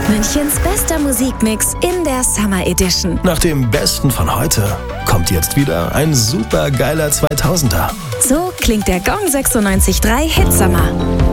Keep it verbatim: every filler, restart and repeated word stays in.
Münchens bester Musikmix in der Summer Edition. Nach dem Besten von heute kommt jetzt wieder ein super geiler zweitausender. So klingt der Gong sechsundneunzig Komma drei Hitsummer.